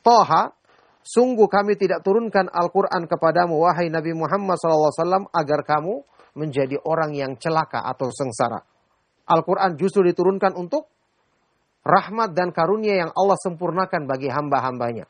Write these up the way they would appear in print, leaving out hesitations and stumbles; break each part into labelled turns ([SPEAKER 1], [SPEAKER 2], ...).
[SPEAKER 1] Taha, sungguh kami tidak turunkan Al-Quran kepadamu, wahai Nabi Muhammad SAW, agar kamu menjadi orang yang celaka atau sengsara. Al-Quran justru diturunkan untuk rahmat dan karunia yang Allah sempurnakan bagi hamba-hambanya.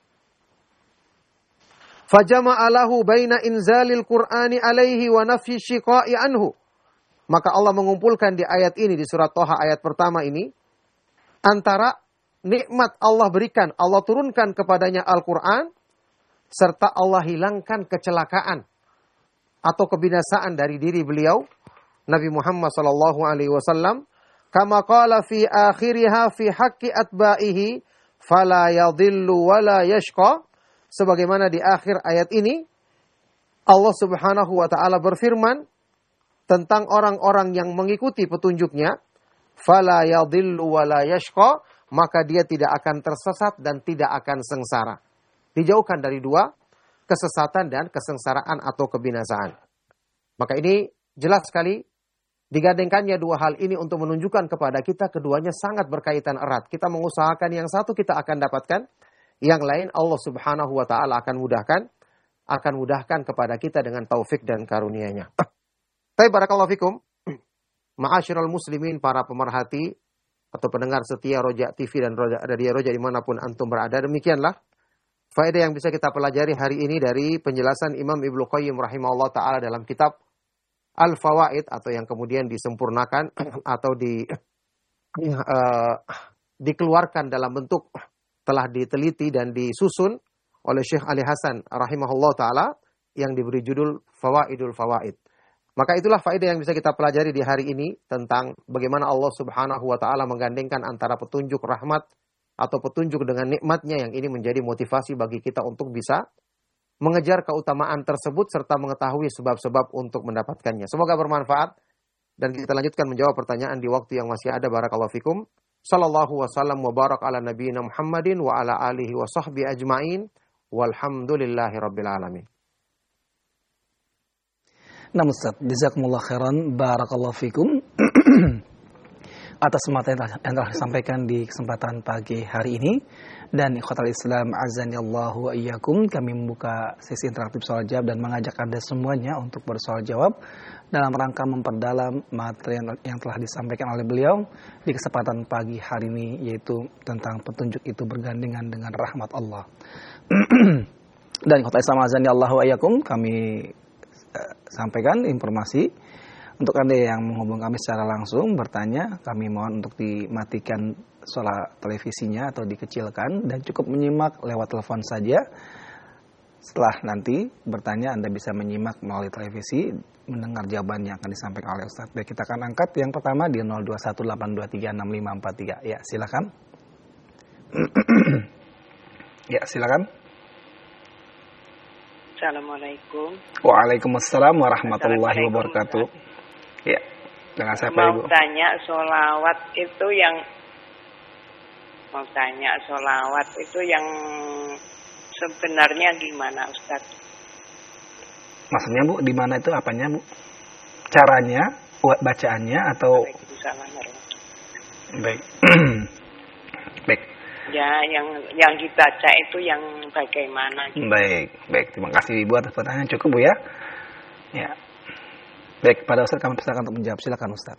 [SPEAKER 1] Fajama'alahu baina inzalil Qur'ani alaihi wa nafyi syiqa'i anhu. Maka Allah mengumpulkan di ayat ini, di surat Thaha ayat pertama ini, antara nikmat Allah berikan, Allah turunkan kepadanya Al-Quran, serta Allah hilangkan kecelakaan atau kebinasaan dari diri beliau, Nabi Muhammad SAW. Kama qala fi akhiriha fi haqqi atba'ihi, fala yadhillu wa la yashqa. Sebagaimana di akhir ayat ini, Allah Subhanahu wa ta'ala berfirman tentang orang-orang yang mengikuti petunjuknya, fala yadhillu wa la yashqa, maka dia tidak akan tersesat dan tidak akan sengsara. Dijauhkan dari dua, kesesatan dan kesengsaraan atau kebinasaan. Maka ini jelas sekali digandengkannya dua hal ini untuk menunjukkan kepada kita keduanya sangat berkaitan erat. Kita mengusahakan yang satu kita akan dapatkan, yang lain Allah Subhanahu wa ta'ala akan mudahkan kepada kita dengan taufik dan karunia-Nya. Tapi barakallahu fikum, ma'asyiral muslimin, para pemerhati atau pendengar setia Roja TV dan Radio Roja dimanapun antum berada, demikianlah faedah yang bisa kita pelajari hari ini dari penjelasan Imam Ibnu Qayyim rahimahullah ta'ala dalam kitab Al-Fawaid, atau yang kemudian disempurnakan atau dikeluarkan dalam bentuk telah diteliti dan disusun oleh Syekh Ali Hasan rahimahullah ta'ala yang diberi judul Fawaidul Fawaid. Maka itulah faedah yang bisa kita pelajari di hari ini tentang bagaimana Allah Subhanahu wa ta'ala menggandengkan antara petunjuk rahmat atau petunjuk dengan nikmatnya, yang ini menjadi motivasi bagi kita untuk bisa mengejar keutamaan tersebut serta mengetahui sebab-sebab untuk mendapatkannya. Semoga bermanfaat dan kita lanjutkan menjawab pertanyaan di waktu yang masih ada. Barakallahu fikum. Sallallahu wasallam wa barak ala nabiyina Muhammadin wa ala alihi wa sahbihi ajma'in. Walhamdulillahi rabbil alamin.
[SPEAKER 2] Nah Ustaz, jazakumullah khairan, barakallahu fikum atas materi yang telah disampaikan di kesempatan pagi hari ini. Dan ikhwatal Islam azanillahu wa iyyakum, kami membuka sesi interaktif soal jawab dan mengajak Anda semuanya untuk bersoal jawab dalam rangka memperdalam materi yang telah disampaikan oleh beliau di kesempatan pagi hari ini, yaitu tentang petunjuk itu bergandengan dengan rahmat Allah. Dan ikhwatal Islam azanillahu wa iyyakum, kami sampaikan informasi untuk Anda yang menghubungi kami secara langsung bertanya, kami mohon untuk dimatikan suara televisinya atau dikecilkan dan cukup menyimak lewat telepon saja. Setelah nanti bertanya, Anda bisa menyimak melalui televisi, mendengar jawaban yang akan disampaikan oleh Ustaz. Baik, kita akan angkat yang pertama di 0218236543. Ya, silakan. Ya, silakan.
[SPEAKER 3] Assalamualaikum.
[SPEAKER 2] Waalaikumsalam warahmatullahi wabarakatuh. Ya, dengan siapa Ibu?
[SPEAKER 3] Mau tanya sholawat itu yang sebenarnya gimana, Ustaz?
[SPEAKER 2] Maksudnya Bu, di mana itu, apanya Bu? Caranya, bacaannya atau? Baik. Baik.
[SPEAKER 3] Ya, yang dibaca itu yang bagaimana? Gitu.
[SPEAKER 2] Baik. Terima kasih Ibu atas pertanyaan. Cukup Bu ya. Ya. Baik, pada Ustaz kami persilakan untuk menjawab. Silakan Ustaz.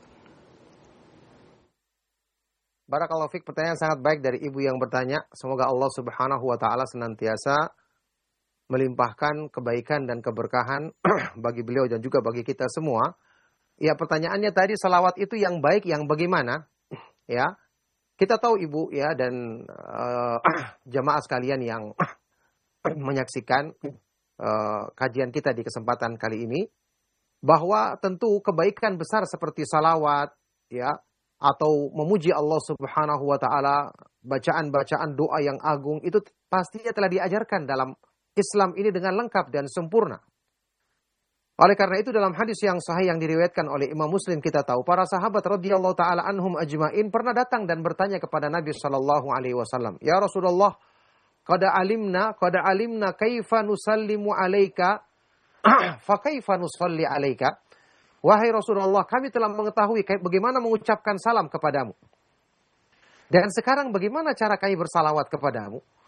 [SPEAKER 1] Barakallahu fiik, pertanyaan sangat baik dari ibu yang bertanya. Semoga Allah Subhanahu wa ta'ala senantiasa melimpahkan kebaikan dan keberkahan bagi beliau dan juga bagi kita semua. Ya, pertanyaannya tadi, salawat itu yang baik yang bagaimana? Ya, kita tahu Ibu ya, dan jamaah sekalian yang menyaksikan kajian kita di kesempatan kali ini, bahwa tentu kebaikan besar seperti salawat ya, atau memuji Allah Subhanahu wa ta'ala, bacaan-bacaan doa yang agung, itu pastinya telah diajarkan dalam Islam ini dengan lengkap dan sempurna. Oleh karena itu dalam hadis yang sahih yang diriwayatkan oleh Imam Muslim, kita tahu para sahabat radhiyallahu ta'ala anhum ajma'in pernah datang dan bertanya kepada Nabi sallallahu alaihi wasallam, "Ya Rasulullah, qad alimna kaifa nusallimu alaika, fa kaifa nusalli alaika?" Wahai Rasulullah, kami telah mengetahui bagaimana mengucapkan salam kepadamu. Dan sekarang bagaimana cara kami bersalawat kepadamu?